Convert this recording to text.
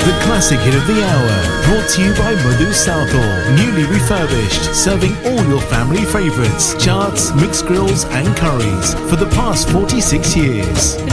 The classic hit of the hour, brought to you by Madhu Southall. Newly refurbished, serving all your family favourites, chaats, mixed grills and curries for the past 46 years.